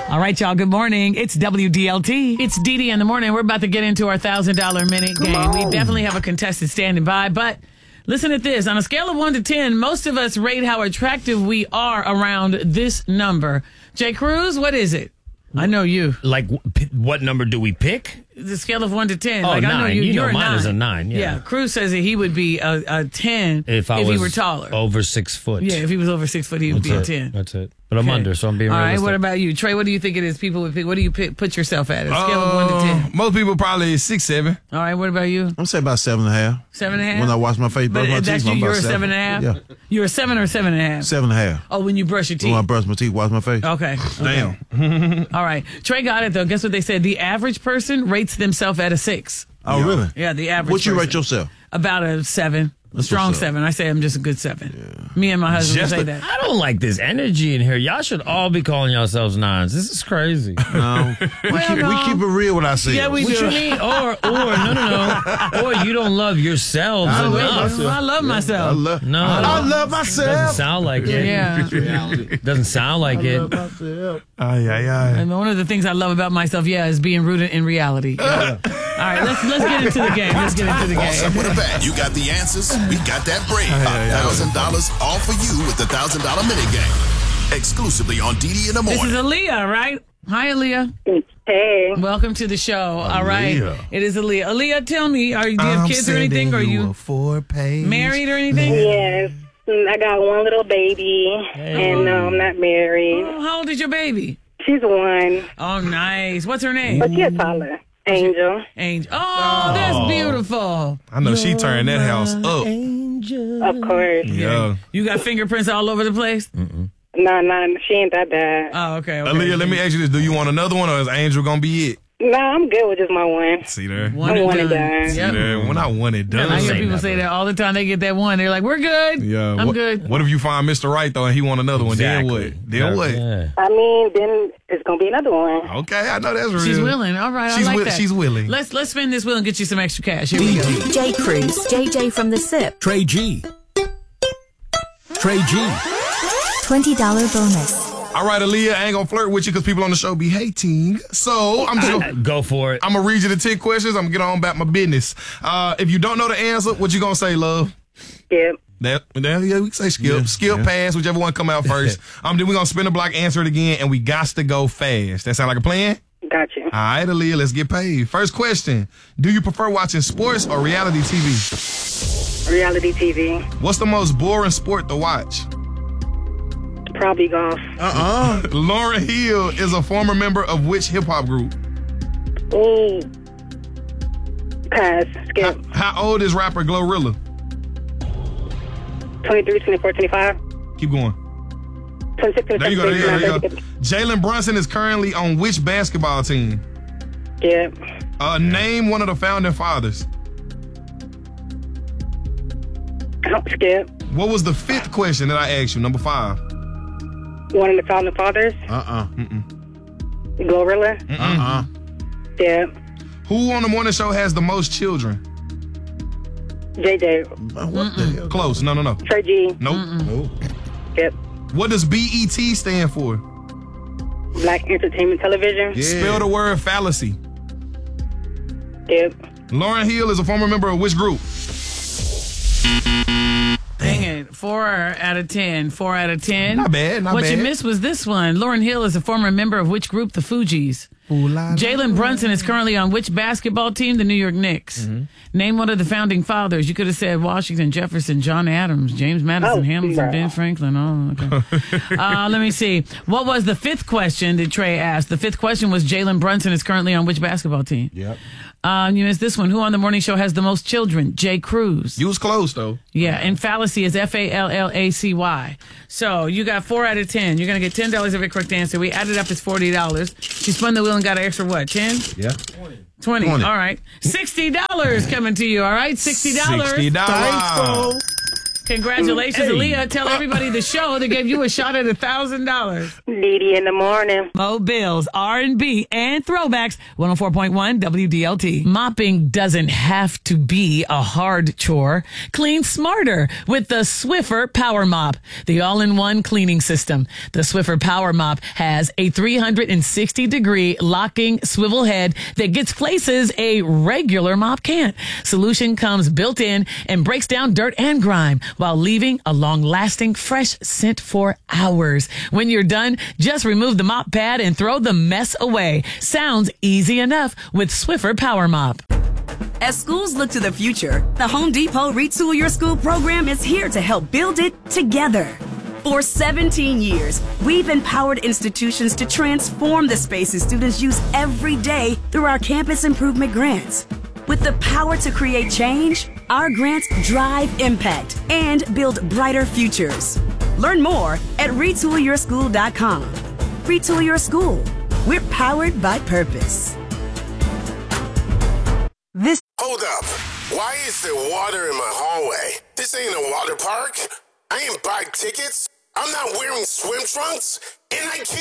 All right, y'all. Good morning. It's WDLT. It's Dee Dee in the morning. We're about to get into our $1,000 minute game. We definitely have a contestant standing by, but listen to this. On a scale of 1 to 10, most of us rate how attractive we are around this number. Jay Cruz, what is it? I know you. Like, what number do we pick? The scale of 1 to 10. Oh, like, 9. I know you're a mine 9. is a 9. Yeah. Cruz says that he would be a 10 if he were taller. Over 6 foot. Yeah, if he was over 6 foot, he would be a 10. That's it. But I'm under, so I'm being realistic. All right, what about you? Trey, what do you think it is people would pick? What do you put yourself at? A scale of 1 to 10. Most people probably 6, 7. All right, what about you? I'm saying about 7.5. 7.5? When I wash my face, brush my teeth, I'm you're about a 7.5? Yeah. You're a 7 or 7.5? 7.5. Oh, when you brush your teeth. When I brush my teeth, wash my face. Okay. Damn. All right. Trey got it, though. Guess what they said? The average person rates themselves at a 6. Oh, really? Yeah, the average What you person. rate yourself? About a 7. A strong 7. I say I'm just a good 7. Yeah. Me and my husband say that. I don't like this energy in here. Y'all should all be calling yourselves 9s. This is crazy. No. we keep it real with ourselves. Yeah, we What do. you mean? Or no. Or you don't love yourselves enough. I love myself. I love myself. Doesn't sound like it. Yeah. Doesn't sound like it. And one of the things I love about myself, is being rooted in reality. All right, let's get into the game. What's up with a bet? You got the answers. We got that bread. $1,000 all for you with the $1,000 minute game. Exclusively on DD in the morning. This is Aaliyah, right? Hi, Aaliyah. Hey. Welcome to the show. All right. It is Aaliyah. Aaliyah, tell me, do you have kids or anything? Are you married or anything? Yes. I got one little baby, and I'm not married. Oh, how old is your baby? She's 1. Oh, nice. What's her name? But she's taller. Angel. Oh, that's beautiful. I know she turned that house up. Of course. Yeah. You got fingerprints all over the place? No, she ain't that bad. Oh, okay. Aaliyah, let me ask you this. Do you want another one, or is Angel going to be it? No, I'm good with just my one. See there? One I'm and one and done. done. Yep. See there? When I want it done. I hear people say that all the time. They get that one. They're like, we're good. Yeah. I'm good. What if you find Mr. Right, though, and he want another one? Exactly. Then what? Yeah. I mean, then it's going to be another one. Okay, I know that's real. She's willing. All right, I like that. She's willing. Let's spin this wheel and get you some extra cash. Here we go. Jay Cruz, JJ from the SIP, Trey G. $20 bonus. All right, Aaliyah, I ain't going to flirt with you because people on the show be hating. So I'm just going to Go for it. I'm going to read you the 10 questions. I'm going to get on about my business. If you don't know the answer, what you going to say, love? Yep. Yeah, we can say skip. Skip, pass, whichever one come out first. Then we're going to spin the block, answer it again, and we got to go fast. That sound like a plan? Gotcha. All right, Aaliyah, let's get paid. First question. Do you prefer watching sports or reality TV? Reality TV. What's the most boring sport to watch? Probably golf. Lauryn Hill is a former member of which hip-hop group? Ooh. Pass. Skip. How old is rapper Glorilla? 23, 24, 25. Keep going. 26, 27, There you go. 29, Jalen Brunson is currently on which basketball team? Yep. Name one of the founding fathers. Skip. What was the 5th question that I asked you? Number 5. One of the founding fathers. Glorilla. Yep. Who on the morning show has the most children? JJ. What the hell? Close. No. Trey G. Nope. Yep. What does BET stand for? Black Entertainment Television. Yeah. Spell the word fallacy. Yep. Lauryn Hill is a former member of which group? Dang it. 4 out of 10. 4 out of 10. Not bad. What you missed was this one. Lauryn Hill is a former member of which group? The Fugees. Jalen Brunson is currently on which basketball team? The New York Knicks. Name one of the founding fathers. You could have said Washington, Jefferson, John Adams, James Madison, Hamilton, Ben Franklin. Oh, okay. Let me see. What was the 5th question that Trey asked? The 5th question was Jalen Brunson is currently on which basketball team? Yep. You missed this one. Who on the morning show has the most children? Jay Cruz. You was close, though. Yeah, and fallacy is Fallacy. So you got 4 out of 10. You're going to get $10 every correct answer. We added up as $40. She spun the wheel and got an extra what, 10? Yeah. 20. All right. $60 coming to you, all right? $60. $60. Congratulations, Aaliyah. Tell everybody the show that gave you a shot at $1,000. Dee in the morning. Mo Bills, R&B, and throwbacks. 104.1 WDLT. Mopping doesn't have to be a hard chore. Clean smarter with the Swiffer Power Mop, the all-in-one cleaning system. The Swiffer Power Mop has a 360-degree locking swivel head that gets places a regular mop can't. Solution comes built in and breaks down dirt and grime while leaving a long-lasting fresh scent for hours. When you're done, just remove the mop pad and throw the mess away. Sounds easy enough with Swiffer Power Mop. As schools look to the future, the Home Depot Retool Your School program is here to help build it together. For 17 years, we've empowered institutions to transform the spaces students use every day through our campus improvement grants. With the power to create change, our grants drive impact and build brighter futures. Learn more at retoolyourschool.com. Retool Your School. We're powered by purpose. Hold up. Why is there water in my hallway? This ain't a water park. I ain't buy tickets. I'm not wearing swim trunks. And I can't